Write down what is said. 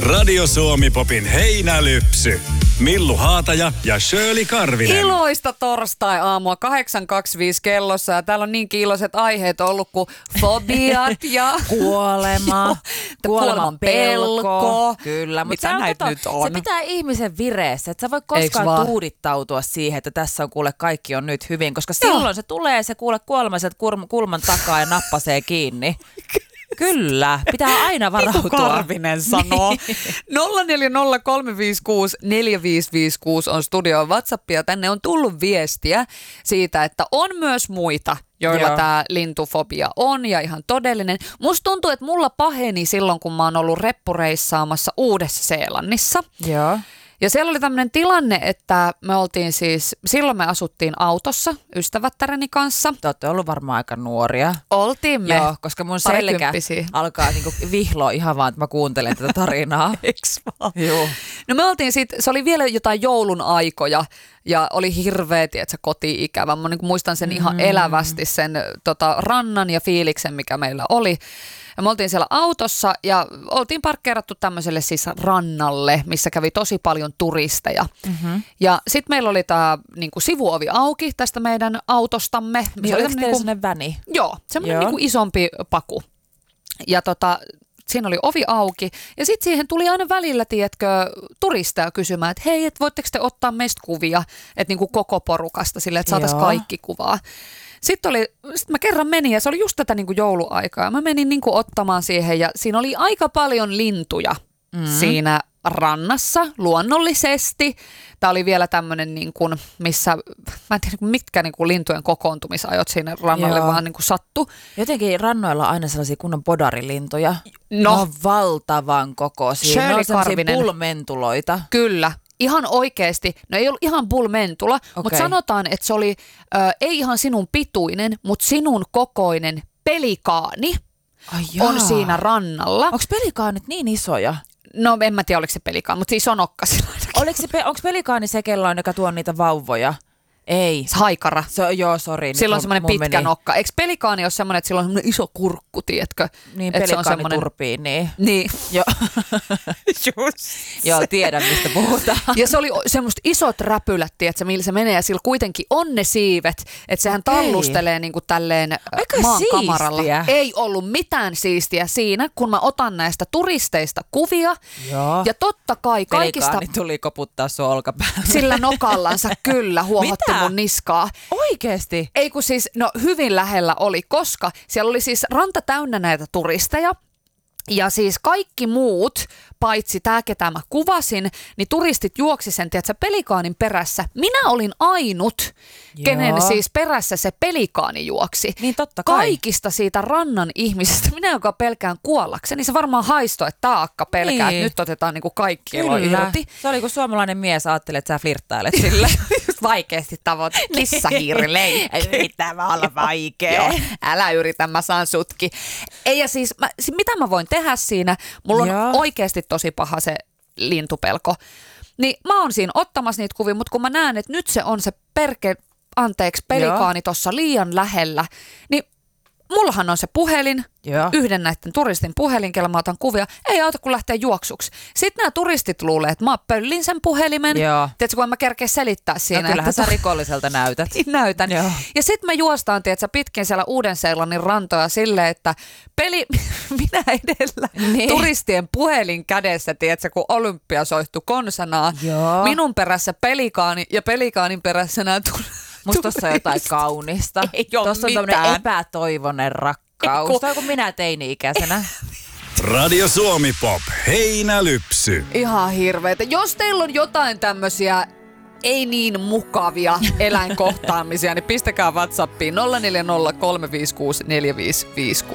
Radio Suomi Popin heinälypsy. Millu Haataja ja Shirley Karvinen. Iloista torstai-aamua, 8.25 kellossa ja täällä on niin kiiloiset aiheet ollut kuin fobiat ja kuolema, kuoleman pelko. Kyllä, mutta mitä näitä nyt on? Se pitää ihmisen vireessä, että sä voi koskaan tuudittautua siihen, että tässä on kuule kaikki on nyt hyvin, koska silloin se tulee se kuule kuolema kulman takaa ja nappasee kiinni. Kyllä, pitää aina varautua. Niin kuin Karvinen sanoo. 0403564556 on studio WhatsApp ja tänne on tullut viestiä siitä, että on myös muita, joilla tämä lintufobia on ja ihan todellinen. Musta tuntuu, että mulla paheni silloin, kun mä oon ollut reppureissaamassa Uudessa-Seelannissa. Joo. Ja siellä oli tämmöinen tilanne, että me oltiin siis, silloin me asuttiin autossa ystävättäreni kanssa. Te olette ollut varmaan aika nuoria. Oltiin me. Joo, koska mun selkä alkaa niinku vihloa ihan vaan, että mä kuuntelen tätä tarinaa. Eiks vaan? Joo. No me oltiin se oli vielä jotain joulun aikoja ja oli hirveä, tietsä, koti-ikävä. Mä niin muistan sen ihan elävästi, sen rannan ja fiiliksen, mikä meillä oli. Ja me oltiin siellä autossa ja oltiin parkkeerattu tämmöiselle siis rannalle, missä kävi tosi paljon turisteja. Mm-hmm. Ja sitten meillä oli tämä niinku sivuovi auki tästä meidän autostamme. Se oli sellainen väni? Joo, semmoinen niinku isompi paku. Ja siinä oli ovi auki ja sitten siihen tuli aina välillä, tiedätkö, turisteja kysymään, että hei, et voitteko te ottaa meistä kuvia, että niinku koko porukasta silleen, että saataisiin kaikki kuvaa. Sitten mä kerran menin ja se oli just tätä niinku jouluaikaa ja mä menin niinku ottamaan siihen ja siinä oli aika paljon lintuja siinä rannassa luonnollisesti. Tämä oli vielä tämmöinen, niinku, missä, mä en tiedä mitkä niinku lintujen kokoontumisajot siinä rannalle vaan niinku sattu. Jotenkin rannoilla on aina sellaisia kunnon podarilintuja. No. Ne on valtavan kokoisia. Ne on sellaisia pulmentuloita. Kyllä. Ihan oikeasti, no ei ollut ihan bullmentula, mutta sanotaan, että se oli ei ihan sinun pituinen, mutta sinun kokoinen pelikaani on siinä rannalla. Onko pelikaanit niin isoja? No en mä tiedä, oliko se pelikaani, mutta siis on okkasilla ainakin. Onko pelikaani se, kello on, joka tuo niitä vauvoja? Ei. Haikara. Joo, sori. Sillä on semmoinen pitkä nokka. Eikö pelikaani ole semmoinen, että sillä on semmoinen iso kurkku, tiedätkö? Niin, pelikaani turpiin, niin. Niin. Joo. Joo, tiedän, mistä puhutaan. Ja se oli semmoista isot räpylät, tiedätkö, millä se menee, ja sillä kuitenkin on ne siivet, että sehän tallustelee niin kuin tälleen maan kamaralla. Ei ollut mitään siistiä siinä, kun mä otan näistä turisteista kuvia. Joo. Ja totta kai kaikista... Pelikaani tuli koputtaa sun olkapäällä. Sillä nokallansa kyllä huohotti mun niskaa. Oikeesti? Ei kun siis, no hyvin lähellä oli, koska siellä oli siis ranta täynnä näitä turisteja. Ja siis kaikki muut, paitsi tämä, ketä mä kuvasin, niin turistit juoksi sen, tiedätkö, pelikaanin perässä. Minä olin ainut, kenen siis perässä se pelikaani juoksi. Niin totta kai. Kaikista siitä rannan ihmisistä, minä joka pelkään kuollakseni, se varmaan haistoi, että tämä akka pelkää, että nyt otetaan niinku kaikki elo irti. Se oli kun suomalainen mies ajattelee, että sä flirttailet sillä. Just vaikeasti tavoite. Kissahiirileikki. Pitää vaan olla vaikea. Joo, älä yritä, mä saan sutki. Ei ja siis, mitä mä voin tehdä siinä? Mulla on oikeasti tosi paha se lintupelko. Niin mä oon siinä ottamassa niitä kuvia, mutta kun mä näen, että nyt se on se pelikaani tossa liian lähellä, niin mullahan on se puhelin, yhden näiden turistin puhelin, kellä mä otan kuvia, ei auta kun lähtee juoksuksi. Sitten nämä turistit luulee, että mä pöllin sen puhelimen. Tiedätkö, kun en mä kerkeä selittää siinä. No kyllähän sä rikolliselta näytät. Näytän. Joo. Ja sitten me juostaan, tiedätkö, pitkin siellä Uuden-Seelannin rantoja silleen, että minä edellä turistien puhelin kädessä, tiedätkö, kun Olympia soihtu konsanaa. Minun perässä pelikaani ja pelikaanin perässä nämä musta tossa on jotain kaunista. Tuossa on tämmöinen epätoivoinen rakkaus. Toi kun minä teini-ikäisenä. Radio Suomi Pop, heinälypsy. Ihan hirveetä. Jos teillä on jotain tämmöisiä ei niin mukavia eläinkohtaamisia, niin pistäkää WhatsAppiin 0403564556.